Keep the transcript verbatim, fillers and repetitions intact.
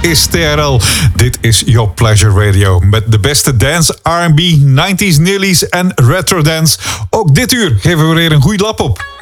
is T R L. Dit is Your Pleasure Radio. Met de beste dance, R en B, nineties nillies en retro dance. Ook dit uur geven we weer een goede lap op.